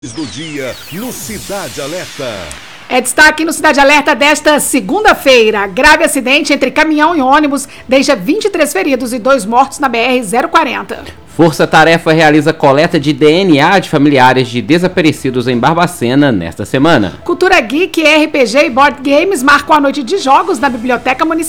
Do dia no Cidade Alerta. É destaque no Cidade Alerta desta segunda-feira. Grave acidente entre caminhão e ônibus deixa 23 feridos e 2 mortos na BR-040. Força Tarefa realiza coleta de DNA de familiares de desaparecidos em Barbacena nesta semana. Cultura Geek, RPG e Board Games marcam a noite de jogos na Biblioteca Municipal.